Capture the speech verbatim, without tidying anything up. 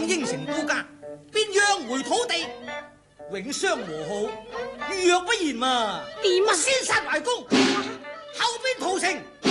想應承顧家，便讓回土地，永相和好。如若不然嘛， 點啊？ 先殺懷公，後邊屠城。